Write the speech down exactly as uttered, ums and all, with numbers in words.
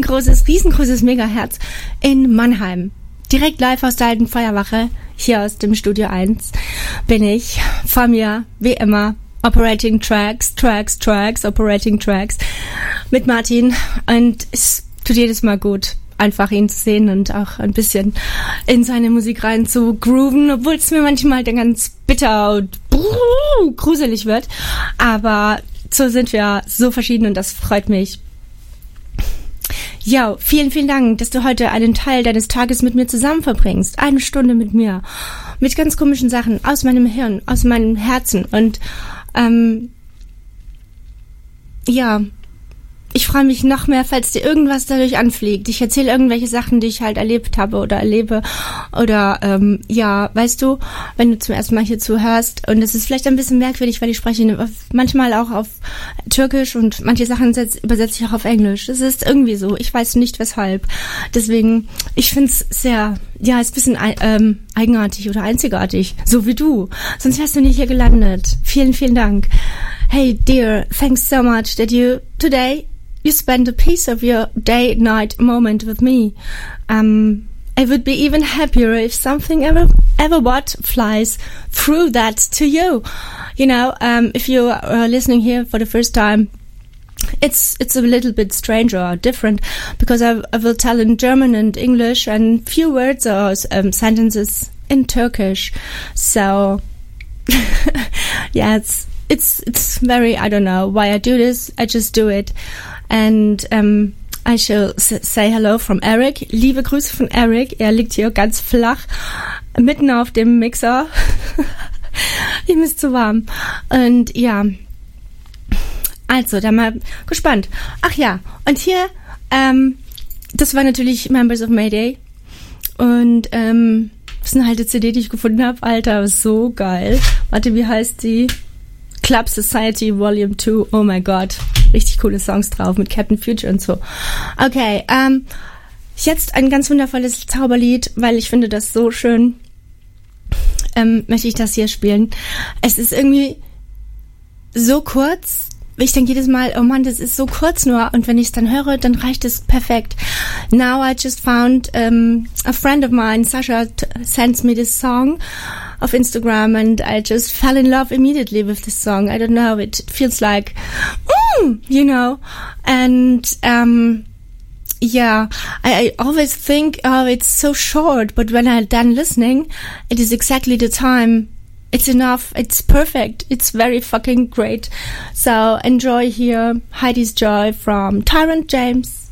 riesengroßes, riesengroßes Megaherz in Mannheim. Direkt live aus der alten Feuerwache, hier aus dem Studio eins, bin ich. Vor mir, wie immer, Operating Tracks, Tracks, Tracks, Operating Tracks mit Martin. Und es tut jedes Mal gut, einfach ihn zu sehen und auch ein bisschen in seine Musik rein zu grooven, obwohl es mir manchmal dann ganz bitter und brrr, gruselig wird. Aber so sind wir so verschieden und das freut mich. Ja, vielen, vielen Dank, dass du heute einen Teil deines Tages mit mir zusammen verbringst. Eine Stunde mit mir. Mit ganz komischen Sachen aus meinem Hirn, aus meinem Herzen. Und ähm, ja, ich freue mich noch mehr, falls dir irgendwas dadurch anfliegt. Ich erzähle irgendwelche Sachen, die ich halt erlebt habe oder erlebe. Oder, ähm, ja, weißt du, wenn du zum ersten Mal hier zuhörst. Und es ist vielleicht ein bisschen merkwürdig, weil ich spreche manchmal auch auf Türkisch und manche Sachen übersetze ich auch auf Englisch. Es ist irgendwie so. Ich weiß nicht, weshalb. Deswegen, ich finde es sehr, ja, ist ein bisschen ähm, eigenartig oder einzigartig. So wie du. Sonst wärst du nicht hier gelandet. Vielen, vielen Dank. Hey, dear, thanks so much that you today you spend a piece of your day-night moment with me. Um, I would be even happier if something ever, ever what flies through that to you. You know, um, if you are listening here for the first time, it's it's a little bit strange or different because I, I will tell in German and English and few words or um, sentences in Turkish. So, yeah, it's it's it's very, I don't know why I do this. I just do it. And um, I shall say hello from Eric. Liebe Grüße von Eric. Er liegt hier ganz flach, mitten auf dem Mixer. Ihm ist zu warm. Und ja, also, da mal gespannt. Ach ja, und hier, ähm, das war natürlich Members of Mayday. Und ähm, das ist eine alte C D, die ich gefunden habe. Alter, so geil. Warte, wie heißt die? Club Society Volume two. Oh mein Gott. Richtig coole Songs drauf mit Captain Future und so. Okay, ähm, jetzt ein ganz wundervolles Zauberlied, weil ich finde das so schön. Ähm, möchte ich das hier spielen. Es ist irgendwie so kurz. Ich denke jedes Mal, oh Mann, das ist so kurz nur. Und wenn ich es dann höre, dann reicht es perfekt. Now I just found um, a friend of mine, Sasha, t- sends me this song of Instagram and I just fell in love immediately with this song. I don't know, it feels like, mm, you know. And um, yeah, I, I always think, oh, it's so short. But when I'm done listening, it is exactly the time. It's enough. It's perfect. It's very fucking great. So enjoy here Heidi's Joy from Tyrant James.